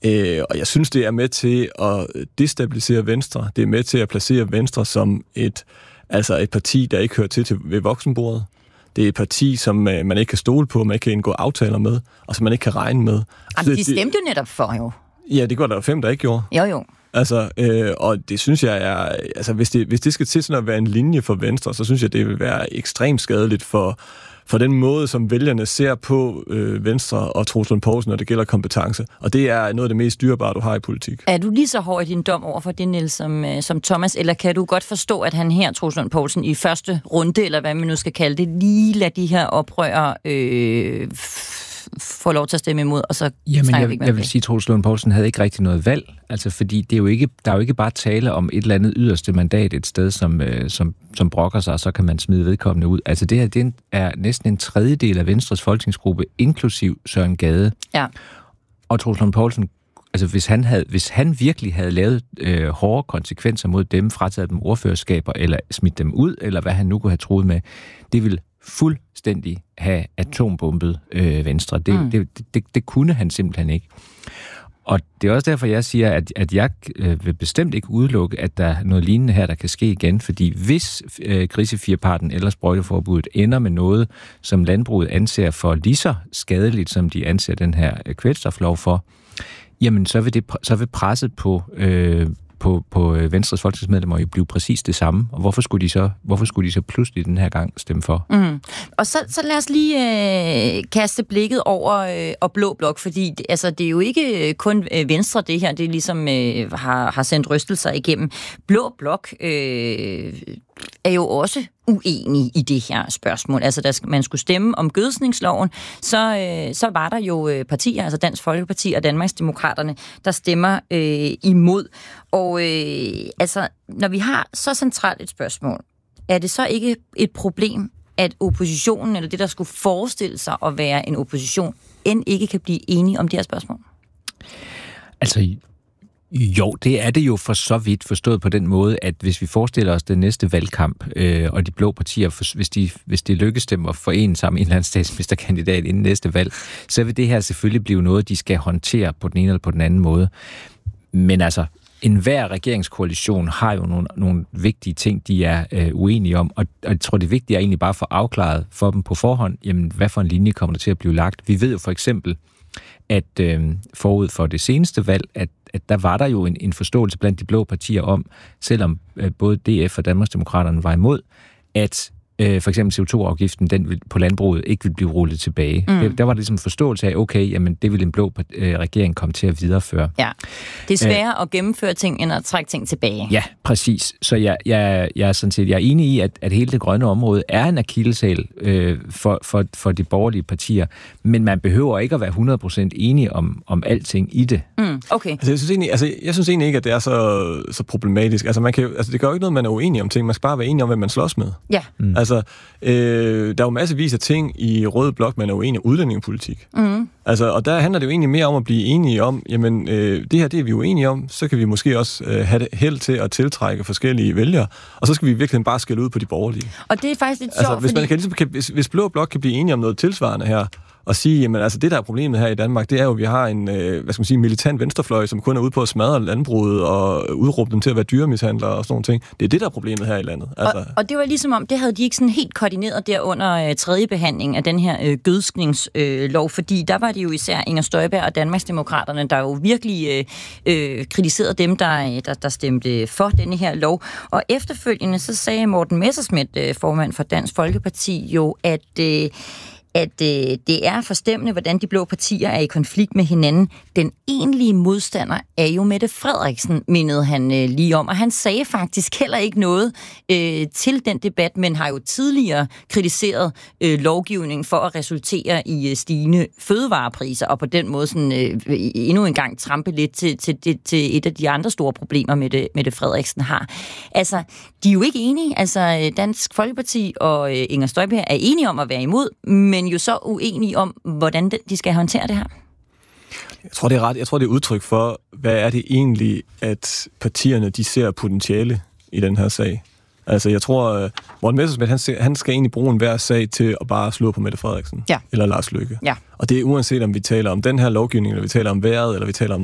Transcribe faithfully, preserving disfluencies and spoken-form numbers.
Øh, og jeg synes, det er med til at destabilisere Venstre. Det er med til at placere Venstre som et, altså et parti, der ikke hører til, til ved voksenbordet. Det er et parti, som øh, man ikke kan stole på, man ikke kan indgå aftaler med, og som man ikke kan regne med. Jamen, de stemte jo netop for, jo. Ja, det går der fem, der ikke gjorde. Jo, jo. Altså, øh, og det synes jeg er... Altså, hvis det, hvis det skal til sådan at være en linje for Venstre, så synes jeg, det vil være ekstremt skadeligt for, for den måde, som vælgerne ser på øh, Venstre og Troels Lund Poulsen, når det gælder kompetence. Og det er noget af det mest dyrebare, du har i politik. Er du lige så hård i din dom over for det, Niels, som, som Thomas, eller kan du godt forstå, at han her, Troels Lund Poulsen, i første runde, eller hvad man nu skal kalde det, lige lader de her oprørere øh, få lov til at stemme imod, og så Jamen, snakker jeg, vi ikke mere jeg vil sige, at Troels Lund Poulsen havde ikke rigtig noget valg, altså fordi det er jo ikke, der er jo ikke bare tale om et eller andet yderste mandat et sted, som, øh, som, som brokker sig, og så kan man smide vedkommende ud. Altså det her, det er næsten en tredjedel af Venstres folketingsgruppe, inklusiv Søren Gade. Ja. Og Troels Lund Poulsen, altså hvis han, havde, hvis han virkelig havde lavet øh, hårde konsekvenser mod dem, frataget dem ordførerskaber, eller smidt dem ud, eller hvad han nu kunne have troet med, det ville fuldstændig have atombombet øh, Venstre. Det, mm. det, det, det kunne han simpelthen ikke. Og det er også derfor, jeg siger, at, at jeg øh, vil bestemt ikke udelukke, at der er noget lignende her, der kan ske igen. Fordi hvis øh, grisefjerparten eller sprøjteforbuddet ender med noget, som landbruget anser for lige så skadeligt, som de anser den her øh, kvælstoflov for, jamen så vil, det, så vil presset på... Øh, på, på Venstres folketingsmedlemmer jo blive præcis det samme. Og hvorfor skulle de så, hvorfor skulle de så pludselig den her gang stemme for? Mm. Og så, så lad os lige øh, kaste blikket over øh, og Blå Blok, fordi det, altså, det er jo ikke kun øh, Venstre, det her, det ligesom øh, har, har sendt rystelser igennem. Blå Blok øh, er jo også uenig i det her spørgsmål. Altså, da man skulle stemme om gødsningsloven, så, øh, så var der jo øh, partier, altså Dansk Folkeparti og Danmarksdemokraterne, der stemmer øh, imod. Og øh, altså, når vi har så centralt et spørgsmål, er det så ikke et problem, at oppositionen, eller det, der skulle forestille sig at være en opposition, end ikke kan blive enige om det her spørgsmål? Altså, jo, det er det jo for så vidt forstået på den måde, at hvis vi forestiller os den næste valgkamp, øh, og de blå partier, for, hvis, de, hvis de lykkes dem at forene sammen en eller anden statsministerkandidat inden næste valg, så vil det her selvfølgelig blive noget, de skal håndtere på den ene eller på den anden måde. Men altså, enhver regeringskoalition har jo nogle, nogle vigtige ting, de er øh, uenige om, og, og jeg tror, det vigtige er egentlig bare at få afklaret for dem på forhånd, jamen, hvad for en linje kommer der til at blive lagt. Vi ved jo for eksempel, at øh, forud for det seneste valg, at, at der var der jo en, en forståelse blandt de blå partier om, selvom øh, både D F og Danmarksdemokraterne var imod, at øh, for eksempel C O to afgiften den vil, på landbruget ikke vil blive rullet tilbage. Mm. Der, der var det ligesom en forståelse af, okay, jamen det vil en blå øh, regering komme til at videreføre. Ja, det er sværere Æh, at gennemføre ting, end at trække ting tilbage. Ja, præcis. Så jeg, jeg, jeg, er, sådan set, jeg er enig i, at, at hele det grønne område er en akilleshæl øh, for, for, for de borgerlige partier, men man behøver ikke at være hundrede procent enige om, om alting i det. Mm, okay. Altså, jeg, synes egentlig, altså, jeg synes egentlig ikke, at det er så, så problematisk. Altså, man kan, altså, det gør jo ikke noget, man er uenig om ting. Man skal bare være enige om, hvad man slås med. Ja. Mm. Altså, øh, der er jo massevis af ting i Røde Blok, man er uenig om udlændingepolitik. Mm. Altså, og der handler det jo egentlig mere om at blive enige om, jamen, øh, det her, det er vi jo enige om, så kan vi måske også øh, have held til at tiltrække forskellige vælgere, og så skal vi virkelig bare skælde ud på de borgerlige. Og det er faktisk lidt altså, sjovt, hvis, fordi... man kan, ligesom, kan, hvis, hvis Blå Blok kan blive enige om noget tilsvarende her, og sige, jamen altså det der er problemet her i Danmark, det er jo, at vi har en, øh, hvad skal man sige, militant venstrefløj, som kun er ude på at smadre landbruget og udråbe dem til at være dyremishandlere og sådan nogle ting. Det er det, der er problemet her i landet. Altså. Og, og det var ligesom om, det havde de ikke sådan helt koordineret der under øh, tredje behandling af den her øh, gødskningslov, øh, fordi der var det jo især Inger Støjberg og Danmarksdemokraterne, der jo virkelig øh, øh, kritiserede dem, der, der, der stemte for denne her lov. Og efterfølgende så sagde Morten Messerschmidt, øh, formand for Dansk Folkeparti, jo, at... Øh, at øh, det er forstemmende, hvordan de blå partier er i konflikt med hinanden. Den egentlige modstander er jo Mette Frederiksen, mindede han øh, lige om. Og han sagde faktisk heller ikke noget øh, til den debat, men har jo tidligere kritiseret øh, lovgivningen for at resultere i øh, stigende fødevarepriser, og på den måde sådan, øh, endnu en gang trampe lidt til, til, til, til et af de andre store problemer, Mette, Mette Frederiksen har. Altså, de er jo ikke enige. Altså, Dansk Folkeparti og øh, Inger Støjberg er enige om at være imod, men jo så uenige om, hvordan de skal håndtere det her. Jeg tror, det er ret. Jeg tror, det er udtryk for, hvad er det egentlig, at partierne de ser potentiale i den her sag. Altså, jeg tror, uh, Morten Messerschmidt, han, han skal egentlig bruge enhver sag til at bare slå på Mette Frederiksen. Ja. Eller Lars Løkke. Ja. Og det er uanset, om vi taler om den her lovgivning, eller vi taler om vejret, eller vi taler om